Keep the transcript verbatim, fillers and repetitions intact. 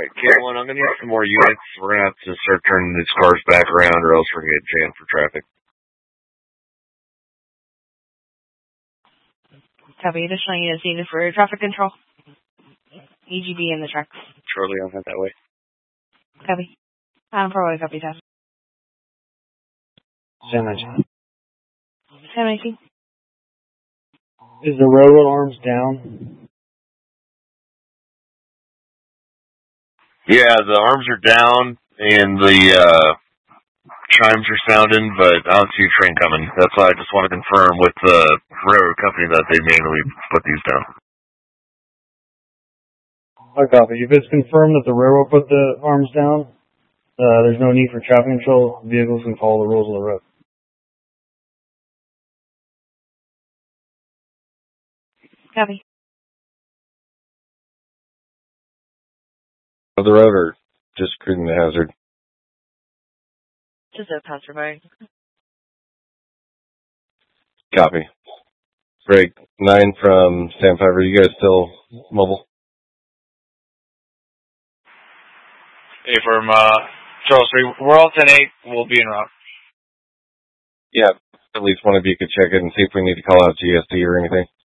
Alright, Caitlin, I'm gonna need some more units. We're gonna have to start turning these cars back around or else we're gonna get jammed for traffic. Copy. Additional units needed for traffic control. E G B in the trucks. Charlie, I'll head that way. Copy. Um, probably copy that. Sam nineteen. Sam nineteen. Is the railroad arms down? Yeah, the arms are down and the uh, chimes are sounding, but I don't see a train coming. That's why I just want to confirm with the railroad company that they manually put these down. I copy. If it's confirmed that the railroad put the arms down, uh, there's no need for traffic control. Vehicles can follow the rules of the road. Copy. Of the road or just cruising the hazard? Just a passerby. Copy. Greg, nine from Sam Five. Are you guys still mobile? Hey, from uh, Charles three, we're all ten eight. We'll be en route. Yeah, at least one of you could check it and see if we need to call out G S D or anything.